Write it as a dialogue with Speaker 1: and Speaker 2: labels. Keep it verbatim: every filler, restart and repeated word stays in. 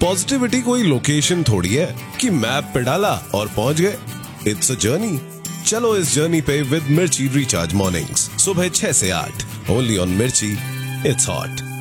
Speaker 1: Positivity कोई location थोड़ी है कि मैप पे डाला और पहुंच गए। It's a journey. चलो इस जर्नी पे विद मिर्ची रिचार्ज मॉर्निंग्स सुबह छह से आठ ओनली ऑन मिर्ची। It's hot.